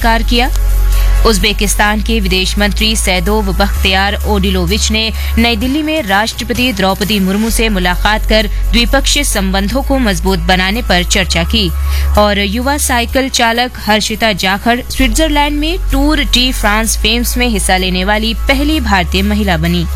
स्वीकार किया। उज्बेकिस्तान के विदेश मंत्री सैदोव बख्तियार ओडिलोविच ने नई दिल्ली में राष्ट्रपति द्रौपदी मुर्मू से मुलाकात कर द्विपक्षीय संबंधों को मजबूत बनाने पर चर्चा की। और युवा साइकिल चालक हर्षिता जाखड़ स्विट्जरलैंड में टूर डी फ्रांस फेम्स में हिस्सा लेने वाली पहली भारतीय महिला बनी।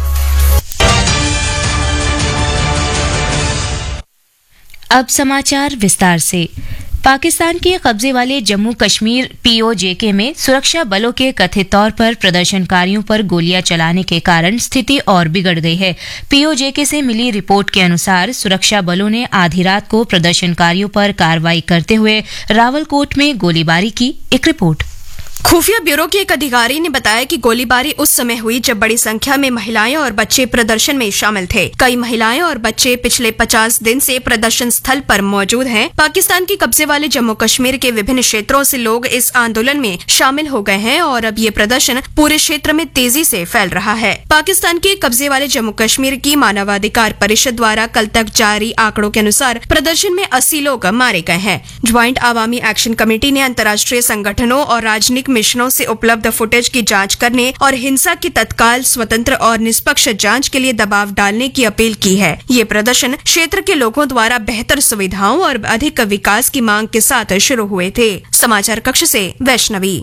अब समाचार विस्तार से। पाकिस्तान के कब्जे वाले जम्मू कश्मीर पीओजेके में सुरक्षा बलों के कथित तौर पर प्रदर्शनकारियों पर गोलियां चलाने के कारण स्थिति और बिगड़ गई है। पीओजेके से मिली रिपोर्ट के अनुसार सुरक्षा बलों ने आधी रात को प्रदर्शनकारियों पर कार्रवाई करते हुए रावलकोट में गोलीबारी की। एक रिपोर्ट। खुफिया ब्यूरो के एक अधिकारी ने बताया कि गोलीबारी उस समय हुई जब बड़ी संख्या में महिलाएं और बच्चे प्रदर्शन में शामिल थे। कई महिलाएं और बच्चे पिछले 50 दिन से प्रदर्शन स्थल पर मौजूद हैं। पाकिस्तान के कब्जे वाले जम्मू कश्मीर के विभिन्न क्षेत्रों से लोग इस आंदोलन में शामिल हो गए हैं और अब ये प्रदर्शन पूरे क्षेत्र में तेजी से फैल रहा है। पाकिस्तान के कब्जे वाले जम्मू कश्मीर की मानवाधिकार परिषद द्वारा कल तक जारी आंकड़ों के अनुसार प्रदर्शन में 80 लोग मारे गए हैं। ज्वाइंट आवामी एक्शन कमेटी ने अंतर्राष्ट्रीय संगठनों और राजनीतिक मिशनों से उपलब्ध फुटेज की जांच करने और हिंसा की तत्काल, स्वतंत्र और निष्पक्ष जांच के लिए दबाव डालने की अपील की है। ये प्रदर्शन क्षेत्र के लोगों द्वारा बेहतर सुविधाओं और अधिक विकास की मांग के साथ शुरू हुए थे। समाचार कक्ष से वैष्णवी।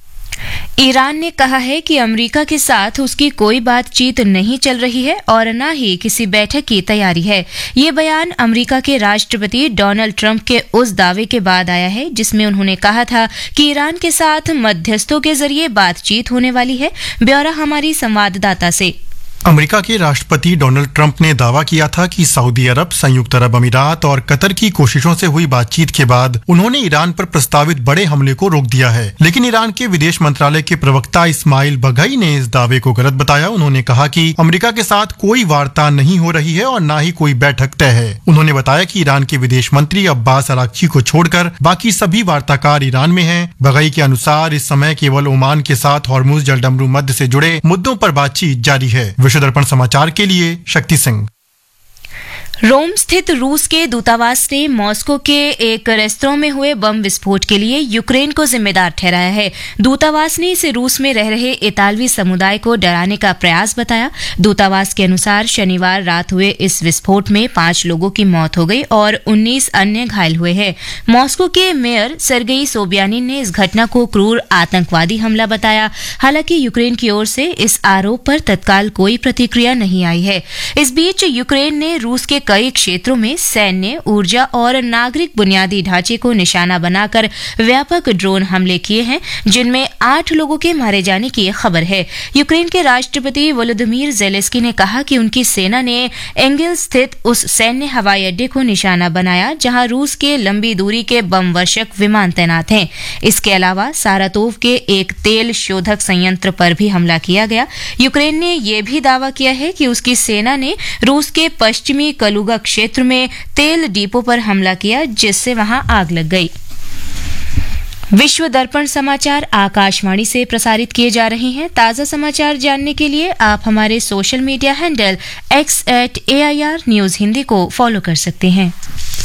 ईरान ने कहा है कि अमेरिका के साथ उसकी कोई बातचीत नहीं चल रही है और न ही किसी बैठक की तैयारी है। ये बयान अमेरिका के राष्ट्रपति डोनाल्ड ट्रंप के उस दावे के बाद आया है जिसमें उन्होंने कहा था कि ईरान के साथ मध्यस्थों के जरिए बातचीत होने वाली है। ब्यौरा हमारी संवाददाता से। अमेरिका के राष्ट्रपति डोनाल्ड ट्रंप ने दावा किया था कि सऊदी अरब, संयुक्त अरब अमीरात और कतर की कोशिशों से हुई बातचीत के बाद उन्होंने ईरान पर प्रस्तावित बड़े हमले को रोक दिया है। लेकिन ईरान के विदेश मंत्रालय के प्रवक्ता इस्माइल बघई ने इस दावे को गलत बताया। उन्होंने कहा कि अमेरिका के साथ कोई वार्ता नहीं हो रही है और न ही कोई बैठक तय है। उन्होंने बताया कि ईरान के विदेश मंत्री अब्बास अराक्ची को छोड़कर बाकी सभी वार्ताकार ईरान में हैं। बघई के अनुसार इस समय केवल ओमान के साथ हॉर्मुज जलडमरू मध्य से जुड़े मुद्दों पर बातचीत जारी है। विश्व दर्पण समाचार के लिए शक्ति सिंह। रोम स्थित रूस के दूतावास ने मॉस्को के एक रेस्तरां में हुए बम विस्फोट के लिए यूक्रेन को जिम्मेदार ठहराया है। दूतावास ने इसे रूस में रह रहे इतालवी समुदाय को डराने का प्रयास बताया। दूतावास के अनुसार शनिवार रात हुए इस विस्फोट में 5 लोगों की मौत हो गई और 19 अन्य घायल हुए हैं। मॉस्को के मेयर सर्गेई सोबियानिन ने इस घटना को क्रूर आतंकवादी हमला बताया। हालांकि यूक्रेन की ओर से इस आरोप पर तत्काल कोई प्रतिक्रिया नहीं आई है। इस बीच यूक्रेन ने रूस के कई क्षेत्रों में सैन्य, ऊर्जा और नागरिक बुनियादी ढांचे को निशाना बनाकर व्यापक ड्रोन हमले किए हैं, जिनमें 8 लोगों के मारे जाने की खबर है। यूक्रेन के राष्ट्रपति वोलोदिमीर ज़ेलेंस्की ने कहा कि उनकी सेना ने एंगिल स्थित उस सैन्य हवाई अड्डे को निशाना बनाया जहां रूस के लंबी दूरी के बम वर्षक विमान तैनात हैं। इसके अलावा सारातोव के एक तेल शोधक संयंत्र पर भी हमला किया गया। यूक्रेन ने यह भी दावा किया है कि उसकी सेना ने रूस के पश्चिमी कलुगा क्षेत्र में तेल डिपो पर हमला किया, जिससे वहां आग लग गई। विश्व दर्पण समाचार आकाशवाणी से प्रसारित किए जा रहे हैं। ताजा समाचार जानने के लिए आप हमारे social media handle x@AIR news Hindi को फॉलो कर सकते हैं।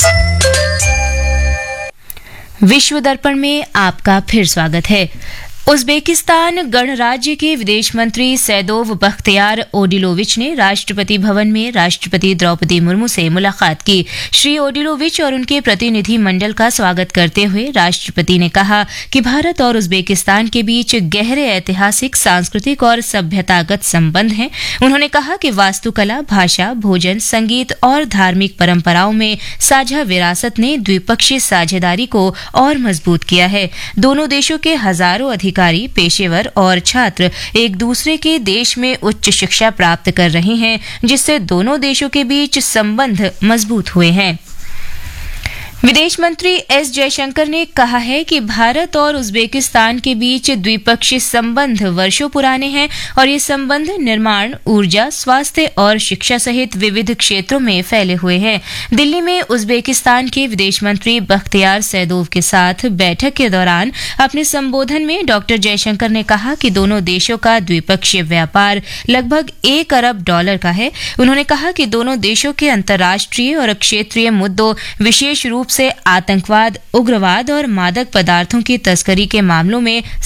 विश्व दर्पण में आपका फिर स्वागत है। उज्बेकिस्तान गणराज्य के विदेश मंत्री सैदोव बख्तियार ओडिलोविच ने राष्ट्रपति भवन में राष्ट्रपति द्रौपदी मुर्मू से मुलाकात की। श्री ओडिलोविच और उनके प्रतिनिधि मंडल का स्वागत करते हुए राष्ट्रपति ने कहा कि भारत और उज्बेकिस्तान के बीच गहरे ऐतिहासिक, सांस्कृतिक और सभ्यतागत संबंध हैं। उन्होंने कहा कि वास्तुकला, भाषा, भोजन, संगीत और धार्मिक परंपराओं में साझा विरासत ने द्विपक्षीय साझेदारी को और मजबूत किया है। दोनों देशों के हजारों अधिकारी, पेशेवर और छात्र एक दूसरे के देश में उच्च शिक्षा प्राप्त कर रहे हैं, जिससे दोनों देशों के बीच संबंध मजबूत हुए हैं। विदेश मंत्री एस जयशंकर ने कहा है कि भारत और उज्बेकिस्तान के बीच द्विपक्षीय संबंध वर्षों पुराने हैं और ये संबंध निर्माण, ऊर्जा, स्वास्थ्य और शिक्षा सहित विविध क्षेत्रों में फैले हुए हैं। दिल्ली में उज्बेकिस्तान के विदेश मंत्री बख्तियार सैदोव के साथ बैठक के दौरान अपने संबोधन में डॉक्टर जयशंकर ने कहा कि दोनों देशों का द्विपक्षीय व्यापार लगभग $1 अरब का है। उन्होंने कहा कि दोनों देशों के अंतर्राष्ट्रीय और क्षेत्रीय मुद्दों, विशेष रूप से आतंकवाद, उग्रवाद और मादक पदार्थों की तस्करी के मामलों में